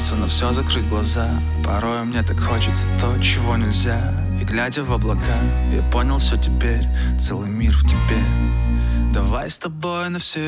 Хочется на все закрыть глаза. Порой мне так хочется то, чего нельзя. И глядя в облака, я понял все теперь. Целый мир в тебе. Давай с тобой на все